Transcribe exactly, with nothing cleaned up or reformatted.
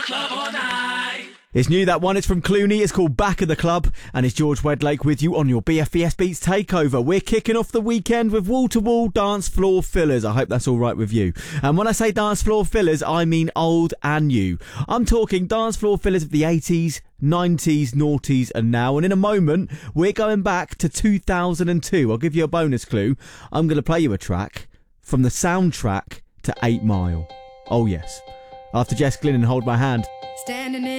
Club all night. It's new, that one. It's from Clooney. It's called Back of the Club. And it's George Wedlake with you on your B F B S Beats Takeover. We're kicking off the weekend with wall-to-wall dance floor fillers. I hope that's all right with you. And when I say dance floor fillers, I mean old and new. I'm talking dance floor fillers of the eighties, nineties, noughties and now. And in a moment, we're going back to two thousand two. I'll give you a bonus clue. I'm going to play you a track from the soundtrack to eight mile. Oh, yes. After Jess Glynn and Hold My Hand. Standing in